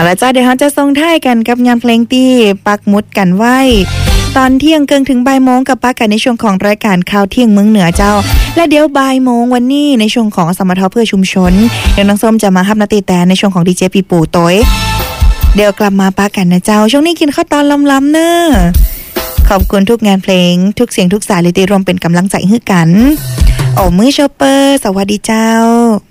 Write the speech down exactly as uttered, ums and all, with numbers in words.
ละจ้าเดี๋ยวเราจะส่งท้ายกันกับงานเพลงที่ปักหมุดกันไว้ตอนเที่ยงเกินถึงบ่ายโมงกับปักกันในช่วงของรายการข่าวเที่ยงเมืองเหนือเจ้าและเดี๋ยวบ่ายโมงวันนี้ในช่วงของสมทเพื่อชุมชนเดี๋ยวน้องส้มจะมาฮับนาตีแต่ในช่วงของดีเจปีปู่ต้อยเดี๋ยวกลับมาปักกันนะเจ้าช่วงนี้กินข้าวตอนล้ำๆเนอะขอบคุณทุกงานเพลงทุกเสียงทุกสายเลยที่รวมเป็นกำลังใจให้กันโอ้มือชอปเปอร์สวัสดีเจ้า